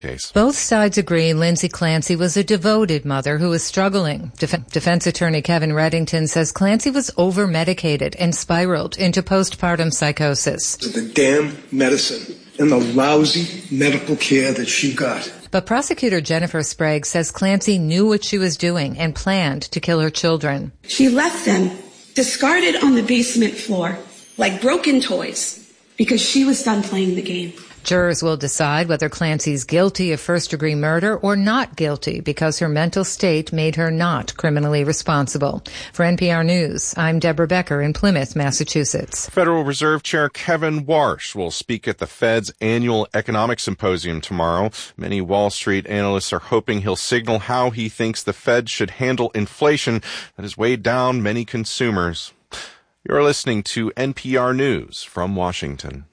case. Both sides agree Lindsay Clancy was a devoted mother who was struggling. Defense attorney Kevin Reddington says Clancy was over-medicated and spiraled into postpartum psychosis. The damn medicine and the lousy medical care that she got. But prosecutor Jennifer Sprague says Clancy knew what she was doing and planned to kill her children. She left them discarded on the basement floor like broken toys because she was done playing the game. Jurors will decide whether Clancy's guilty of first-degree murder or not guilty because her mental state made her not criminally responsible. For NPR News, I'm Deborah Becker in Plymouth, Massachusetts. Federal Reserve Chair Kevin Warsh will speak at the Fed's annual economic symposium tomorrow. Many Wall Street analysts are hoping he'll signal how he thinks the Fed should handle inflation that has weighed down many consumers. You're listening to NPR News from Washington.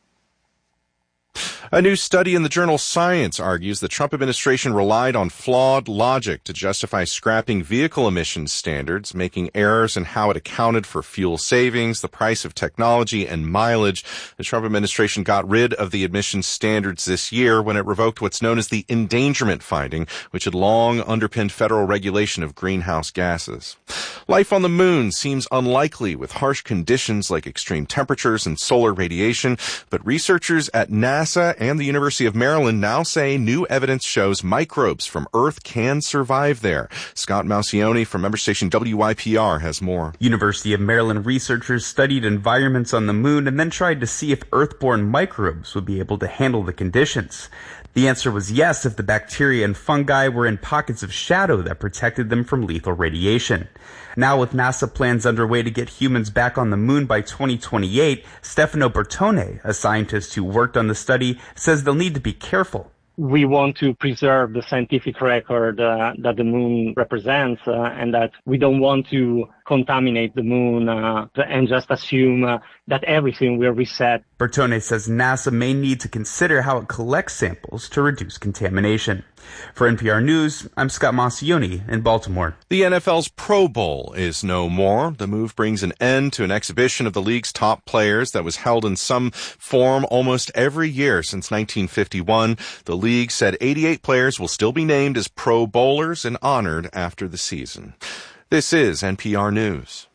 A new study in the journal Science argues the Trump administration relied on flawed logic to justify scrapping vehicle emissions standards, making errors in how it accounted for fuel savings, the price of technology, and mileage. The Trump administration got rid of the emissions standards this year when it revoked what's known as the endangerment finding, which had long underpinned federal regulation of greenhouse gases. Life on the moon seems unlikely with harsh conditions like extreme temperatures and solar radiation, but researchers at NASA and the University of Maryland now say new evidence shows microbes from Earth can survive there. Scott Maucione from member station WYPR has more. University of Maryland researchers studied environments on the moon and then tried to see if Earth-born microbes would be able to handle the conditions. The answer was yes if the bacteria and fungi were in pockets of shadow that protected them from lethal radiation. Now with NASA plans underway to get humans back on the moon by 2028, Stefano Bertone, a scientist who worked on the study, says they'll need to be careful. We want to preserve the scientific record that the moon represents and that we don't want to contaminate the moon and just assume that everything will reset. Bertone says NASA may need to consider how it collects samples to reduce contamination. For NPR News, I'm Scott Maucione in Baltimore. The NFL's Pro Bowl is no more. The move brings an end to an exhibition of the league's top players that was held in some form almost every year since 1951. The league said 88 players will still be named as Pro Bowlers and honored after the season. This is NPR News.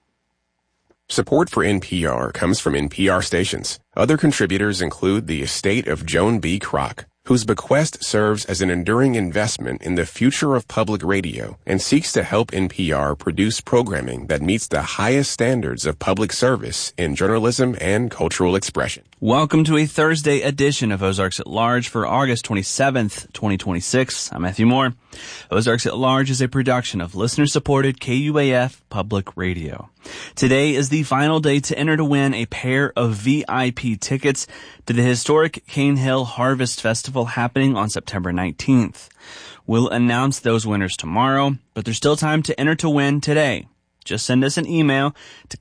Support for NPR comes from NPR stations. Other contributors include the estate of Joan B. Kroc, whose bequest serves as an enduring investment in the future of public radio and seeks to help NPR produce programming that meets the highest standards of public service in journalism and cultural expression. Welcome to a Thursday edition of Ozarks at Large for August 27th, 2026. I'm Matthew Moore. Ozarks at Large is a production of listener-supported KUAF Public Radio. Today is the final day to enter to win a pair of VIP tickets to the historic Cane Hill Harvest Festival happening on September 19th. We'll announce those winners tomorrow, but there's still time to enter to win today. Just send us an email to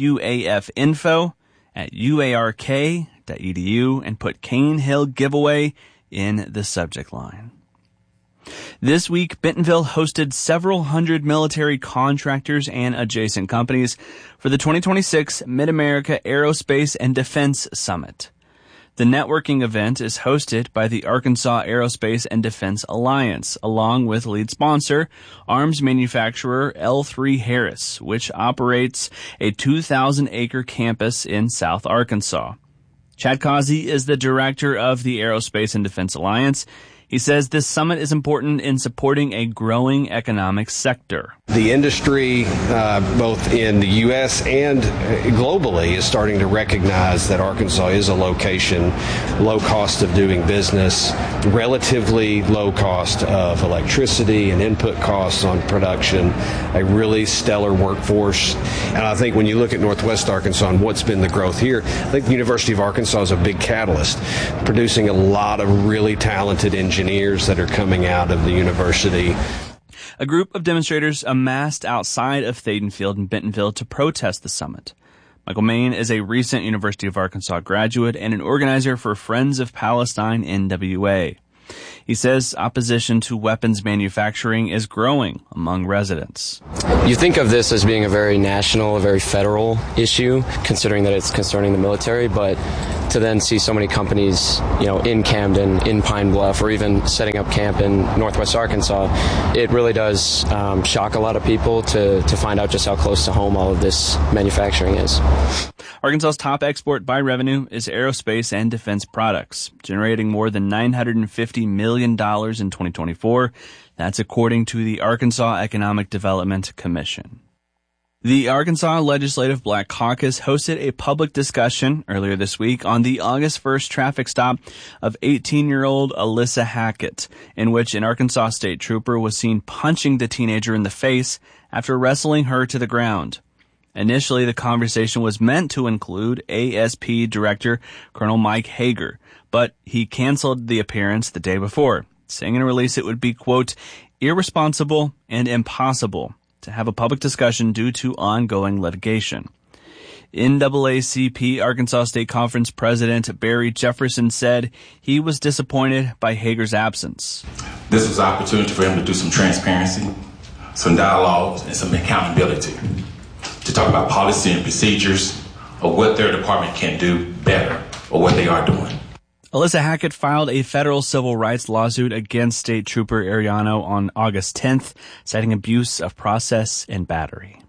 kuafinfo@uark.edu and put Cane Hill Giveaway in the subject line. This week, Bentonville hosted several hundred military contractors and adjacent companies for the 2026 Mid-America Aerospace and Defense Summit. The networking event is hosted by the Arkansas Aerospace and Defense Alliance, along with lead sponsor, arms manufacturer L3Harris, which operates a 2,000-acre campus in South Arkansas. Chad Causey is the director of the Aerospace and Defense Alliance. He says this summit is important in supporting a growing economic sector. The industry, both in the U.S. and globally, is starting to recognize that Arkansas is a location, low cost of doing business, relatively low cost of electricity and input costs on production, a really stellar workforce. And I think when you look at Northwest Arkansas and what's been the growth here, I think the University of Arkansas is a big catalyst, producing a lot of really talented engineers that are coming out of the university. A group of demonstrators amassed outside of Thaden Field in Bentonville to protest the summit. Michael Main is a recent University of Arkansas graduate and an organizer for Friends of Palestine NWA. He says opposition to weapons manufacturing is growing among residents. You think of this as being a very national, a very federal issue, considering that it's concerning the military, but to then see so many companies, in Camden, in Pine Bluff, or even setting up camp in Northwest Arkansas, it really does shock a lot of people to find out just how close to home all of this manufacturing is. Arkansas's top export by revenue is aerospace and defense products, generating more than $950 million in 2024. That's according to the Arkansas Economic Development Commission. The Arkansas Legislative Black Caucus hosted a public discussion earlier this week on the August 1st traffic stop of 18-year-old Alyssa Hackett, in which an Arkansas state trooper was seen punching the teenager in the face after wrestling her to the ground. Initially, the conversation was meant to include ASP Director Colonel Mike Hager, but he canceled the appearance the day before, saying in a release it would be, quote, irresponsible and impossible to have a public discussion due to ongoing litigation. NAACP Arkansas State Conference President Barry Jefferson said he was disappointed by Hager's absence. This was an opportunity for him to do some transparency, some dialogue, and some accountability, to talk about policy and procedures of what their department can do better or what they are doing. Alyssa Hackett filed a federal civil rights lawsuit against State Trooper Ariano on August 10th, citing abuse of process and battery.